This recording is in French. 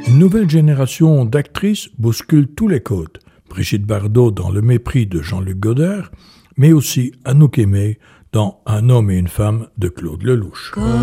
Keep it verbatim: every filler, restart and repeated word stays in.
Une nouvelle génération d'actrices bouscule tous les codes. Brigitte Bardot dans Le mépris de Jean-Luc Godard, mais aussi Anouk Aimée dans Un homme et une femme de Claude Lelouch.